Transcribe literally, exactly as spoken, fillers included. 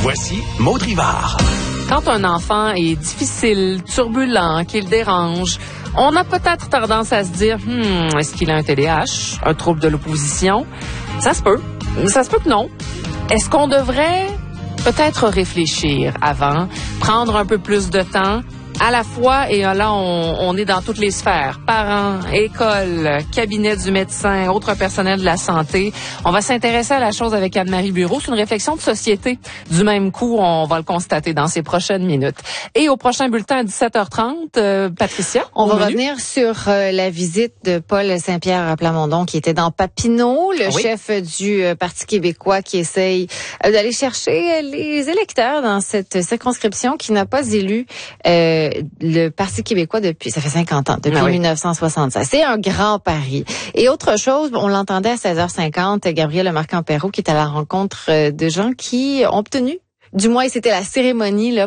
Voici Maud Rivard. Quand un enfant est difficile, turbulent, qu'il dérange, on a peut-être tendance à se dire hmm, est-ce qu'il a un T D A H, un trouble de l'opposition? Ça se peut. Ça se peut que non. Est-ce qu'on devrait peut-être réfléchir avant, prendre un peu plus de temps? À la fois, et là, on, on est dans toutes les sphères. Parents, école, cabinet du médecin, autres personnels de la santé. On va s'intéresser à la chose avec Anne-Marie Bureau. C'est une réflexion de société. Du même coup, on va le constater dans ces prochaines minutes. Et au prochain bulletin à dix-sept heures trente, euh, Patricia, on va menu. revenir sur euh, la visite de Paul Saint-Pierre Plamondon qui était dans Papineau, le oui. chef du euh, Parti québécois qui essaye euh, d'aller chercher les électeurs dans cette circonscription qui n'a pas élu euh, le Parti québécois depuis, ça fait cinquante ans, depuis ah oui. dix-neuf cent soixante-seize. C'est un grand pari. Et autre chose, on l'entendait à seize heures cinquante, Gabriel Marc-Ampero qui est à la rencontre de gens qui ont obtenu, du moins c'était la cérémonie là